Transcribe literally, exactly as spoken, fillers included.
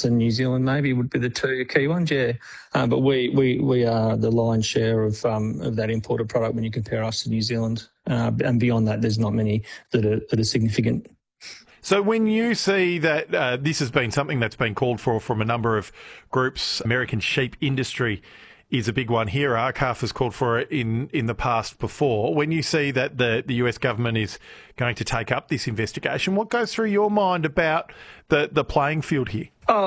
and New Zealand maybe would be the two key ones, yeah. Uh, but we, we, we are the lion's share of um, of that imported product when you compare us to New Zealand. Uh, and beyond that, there's not many that are, that are significant. So when you see that uh, this has been something that's been called for from a number of groups, American sheep industry is a big one here. R C A F has called for it in, in the past before. When you see that the, the U S government is going to take up this investigation, what goes through your mind about the, the playing field here? Oh,